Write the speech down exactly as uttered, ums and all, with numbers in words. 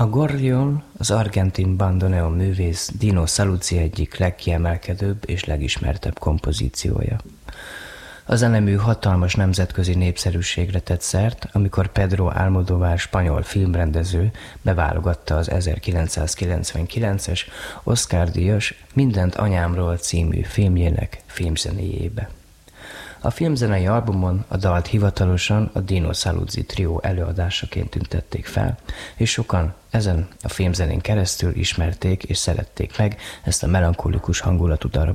A Gorrión az argentin bandoneon művész Dino Saluzzi egyik legkiemelkedőbb és legismertebb kompozíciója. A zenemű hatalmas nemzetközi népszerűségre tett szert, amikor Pedro Almodóvar spanyol filmrendező beválogatta az ezerkilencszázkilencvenkilences Oscar-díjas Mindent anyámról című filmjének filmzenéjébe. A filmzenei albumon a dalt hivatalosan a Dino Saluzzi trió előadásaként tüntették fel, és sokan ezen a filmzenén keresztül ismerték és szerették meg ezt a melankolikus hangulatú darabot.